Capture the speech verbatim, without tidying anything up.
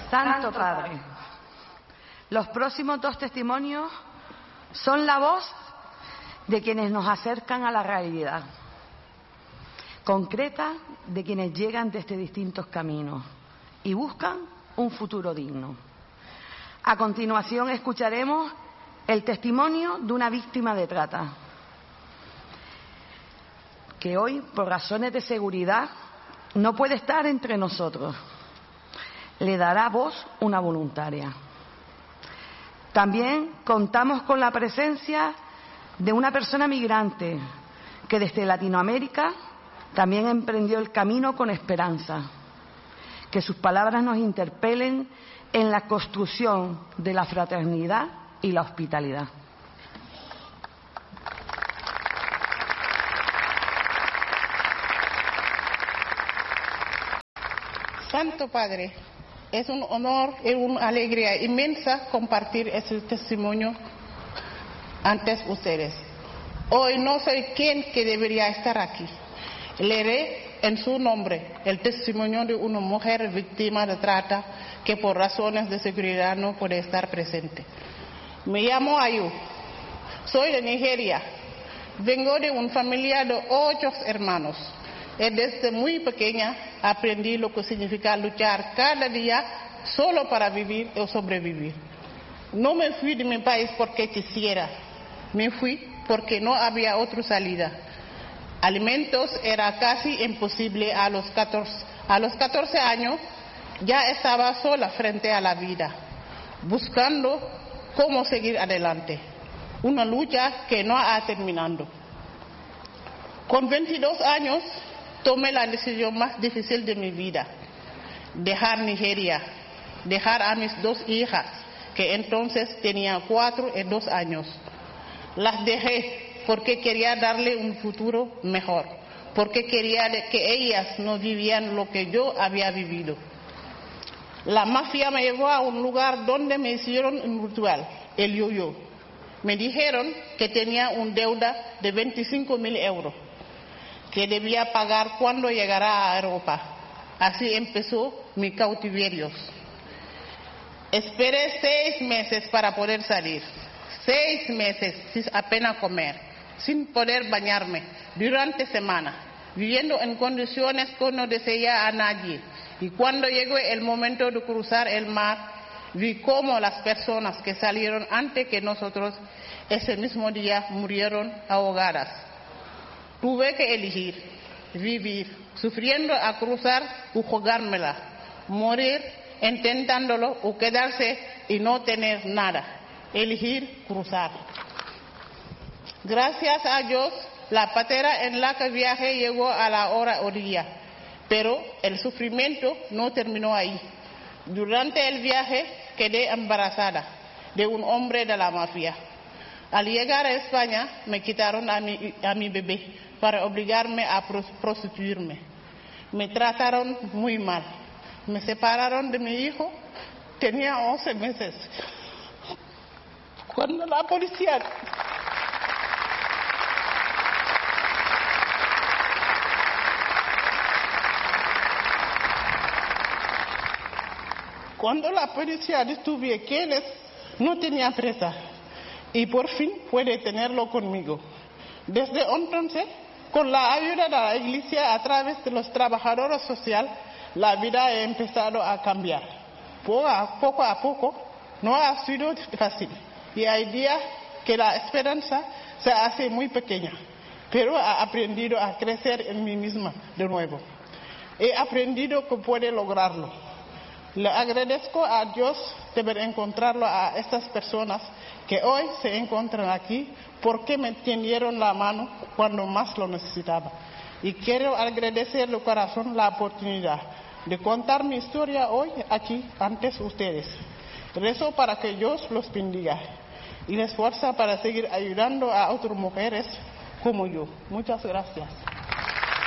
Santo Padre, los próximos dos testimonios son la voz de quienes nos acercan a la realidad concreta de quienes llegan desde distintos caminos y buscan un futuro digno. A continuación escucharemos el testimonio de una víctima de trata, que hoy, por razones de seguridad, no puede estar entre nosotros. Le dará voz una voluntaria. También contamos con la presencia de una persona migrante que desde Latinoamérica también emprendió el camino con esperanza. Que sus palabras nos interpelen en la construcción de la fraternidad y la hospitalidad. Santo Padre, es un honor y una alegría inmensa compartir este testimonio ante ustedes. Hoy no soy quien que debería estar aquí. Leeré en su nombre el testimonio de una mujer víctima de trata que por razones de seguridad no puede estar presente. Me llamo Ayu, soy de Nigeria, vengo de una familia de ocho hermanos. Y desde muy pequeña aprendí lo que significa luchar cada día solo para vivir o sobrevivir. No me fui de mi país porque quisiera, me fui porque no había otra salida. Alimentos era casi imposible a los catorce, a los catorce años ya estaba sola frente a la vida, buscando cómo seguir adelante. Una lucha que no ha terminado. Con veintidós años tomé la decisión más difícil de mi vida, dejar Nigeria, dejar a mis dos hijas, que entonces tenían cuatro y dos años. Las dejé porque quería darle un futuro mejor, porque quería que ellas no vivían lo que yo había vivido. La mafia me llevó a un lugar donde me hicieron un ritual, el yo-yo. Me dijeron que tenía una deuda de veinticinco mil euros, que debía pagar cuando llegara a Europa. Así empezó mi cautiverio. Esperé seis meses para poder salir. Seis meses sin apenas comer, sin poder bañarme, durante semana, viviendo en condiciones que no deseaba a nadie. Y cuando llegó el momento de cruzar el mar, vi cómo las personas que salieron antes que nosotros ese mismo día murieron ahogadas. Tuve que elegir, vivir, sufriendo a cruzar o jugármela, morir intentándolo o quedarse y no tener nada. Elegir cruzar. Gracias a Dios, la patera en la que viajé llegó a la hora orilla, pero el sufrimiento no terminó ahí. Durante el viaje quedé embarazada de un hombre de la mafia. Al llegar a España me quitaron a mi, a mi bebé para obligarme a prostituirme. Me trataron muy mal. Me separaron de mi hijo, tenía once meses. Cuando la policía... Cuando la policía detuvo a quienes no tenían presa, y por fin puede tenerlo conmigo. Desde entonces, con la ayuda de la iglesia a través de los trabajadores sociales, la vida ha empezado a cambiar. Poco a poco, a poco no ha sido fácil. Y hay días que la esperanza se hace muy pequeña, pero he aprendido a crecer en mí misma de nuevo. He aprendido que puede lograrlo. Le agradezco a Dios de haber encontrado a estas personas que hoy se encuentran aquí porque me tendieron la mano cuando más lo necesitaba. Y quiero agradecer de corazón la oportunidad de contar mi historia hoy aquí ante ustedes. Rezo para que Dios los bendiga y les fuerza para seguir ayudando a otras mujeres como yo. Muchas gracias.